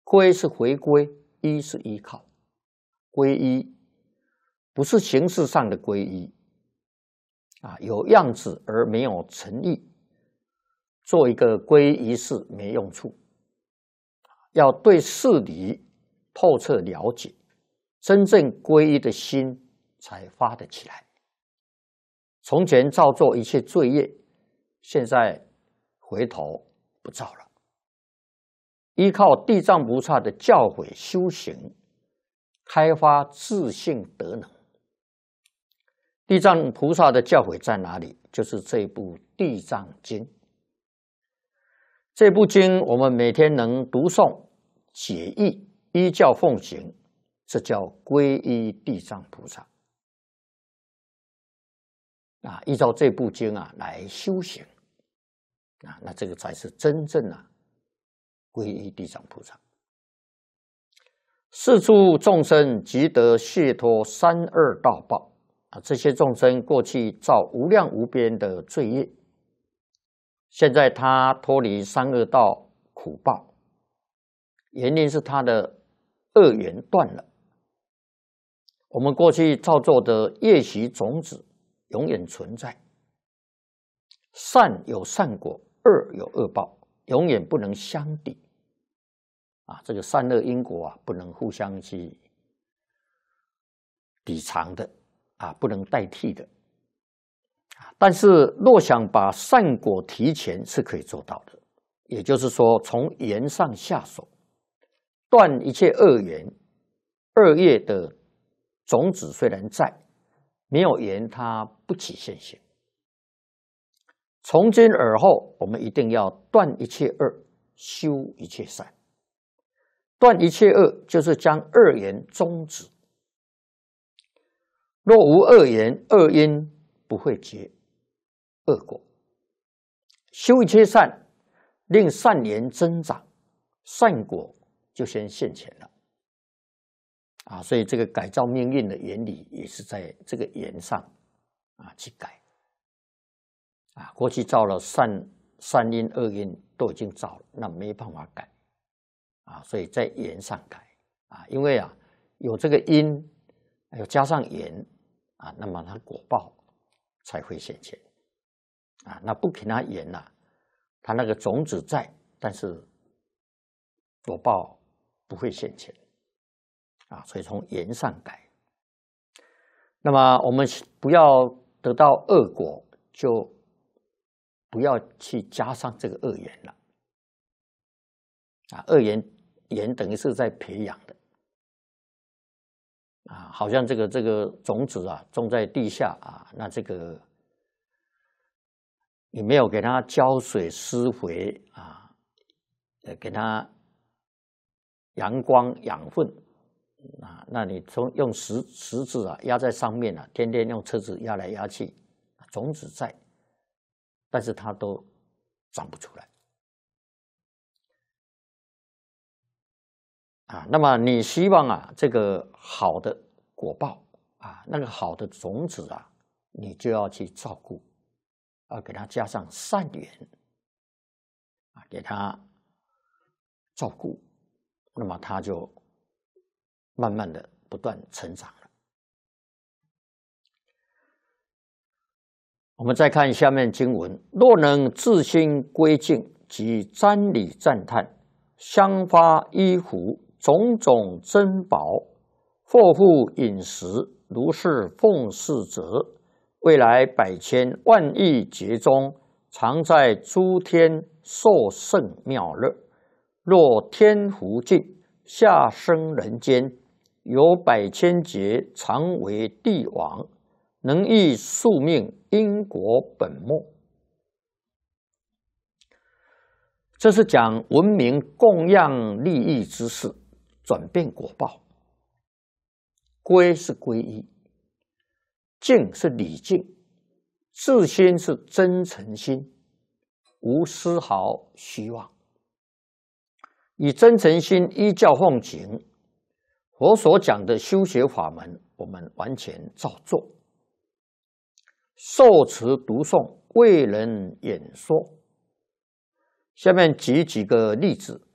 归是回归，依是依靠。皈依不是形式上的皈依有样子而没有诚意，做一个皈依仪式没用处。要对事理透彻了解，真正皈依的心才发得起来。从前造作一切罪业，现在回头不造了。依靠地藏菩萨的教诲修行，开发自性德能。地藏菩萨的教诲在哪里？就是这部《地藏经》。这部经我们每天能读诵、解义、依教奉行，这叫皈依地藏菩萨。依照这部经来修行那这个才是真正皈依地藏菩萨。是诸众生即得解脱三恶道报这些众生过去造无量无边的罪业，现在他脱离三恶道苦报，原因是他的恶缘断了。我们过去造作的业习种子永远存在，善有善果，恶有恶报，永远不能相抵这个善恶因果不能互相去抵偿的不能代替的但是若想把善果提前是可以做到的，也就是说从缘上下手，断一切恶缘。恶业的种子虽然在，没有缘它不起现行。从今而后，我们一定要断一切恶，修一切善。断一切恶就是将恶缘终止。若无恶缘，恶因不会结恶果。修一切善，令善缘增长，善果就先现前了所以这个改造命运的原理也是在这个缘上去改过去造了善因恶因都已经造了，那没办法改所以在缘上改因为有这个因，有加上缘那么它果报才会现前那不给它缘它那个种子在，但是果报不会现前所以从缘上改。那么我们不要得到恶果，就不要去加上这个恶缘了恶缘等于是在培养的好像这个种子种在地下那这个你没有给它浇水施肥给它阳光养分那你用石子压在上面天天用车子压来压去，种子在，但是它都长不出来那么你希望这个好的果报那个好的种子你就要去照顾给它加上善缘给它照顾，那么它就慢慢的不断成长了。我们再看下面经文：若能自心归敬，即瞻礼赞叹，香花衣服种种珍宝，货物饮食，如是奉事者，未来百千万亿劫中，常在诸天受胜妙乐。若天福尽，下生人间，有百千劫，常为帝王，能益宿命，因果本末。这是讲文明供养利益之事，转变果报。归是皈依，敬是礼敬，自心是真诚心，无丝毫虚妄。以真诚心依教奉行，佛所讲的修学法门，我们完全照做。受持读诵，为人演说。下面举几个例子